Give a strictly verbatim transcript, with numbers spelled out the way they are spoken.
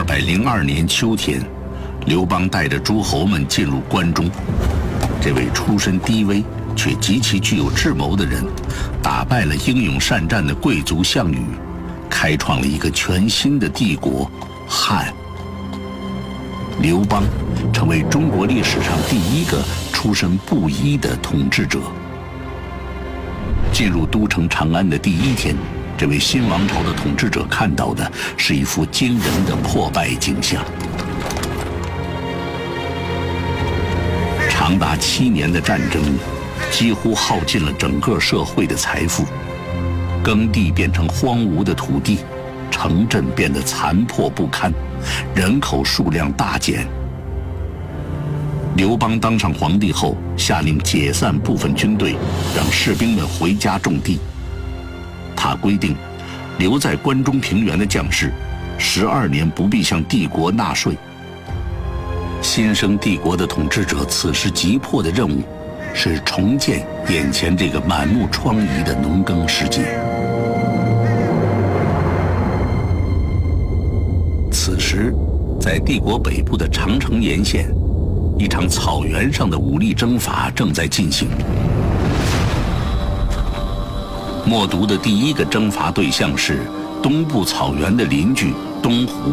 二百零二年秋天，刘邦带着诸侯们进入关中。这位出身低微却极其具有智谋的人，打败了英勇善战的贵族项羽，开创了一个全新的帝国——汉。刘邦成为中国历史上第一个出身布衣的统治者。进入都城长安的第一天，这位新王朝的统治者看到的是一幅惊人的破败景象。长达七年的战争，几乎耗尽了整个社会的财富，耕地变成荒芜的土地，城镇变得残破不堪，人口数量大减。刘邦当上皇帝后，下令解散部分军队，让士兵们回家种地。他规定，留在关中平原的将士，十二年不必向帝国纳税。新生帝国的统治者此时急迫的任务，是重建眼前这个满目疮痍的农耕世界。此时，在帝国北部的长城沿线，一场草原上的武力征伐正在进行。冒顿的第一个征伐对象是东部草原的邻居东胡。